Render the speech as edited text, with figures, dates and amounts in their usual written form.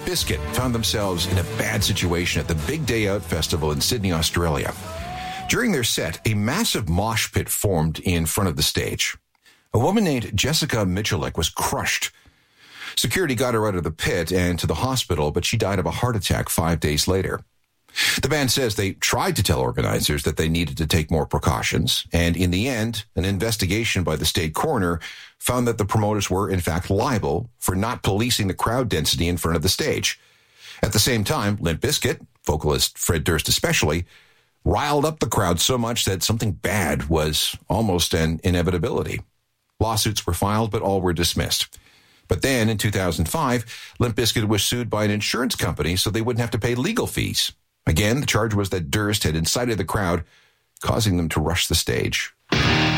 Bizkit found themselves in a bad situation at the Big Day Out Festival in Sydney, Australia. During their set, a massive mosh pit formed in front of the stage. A woman named Jessica Michalik was crushed. Security got her out of the pit and to the hospital, but she died of a heart attack 5 days later. The band says they tried to tell organizers that they needed to take more precautions, and in the end, an investigation by the state coroner found that the promoters were, in fact, liable for not policing the crowd density in front of the stage. At the same time, Limp Bizkit, vocalist Fred Durst especially, riled up the crowd so much that something bad was almost an inevitability. Lawsuits were filed, but all were dismissed. But then, in 2005, Limp Bizkit was sued by an insurance company so they wouldn't have to pay legal fees. Again, the charge was that Durst had incited the crowd, causing them to rush the stage.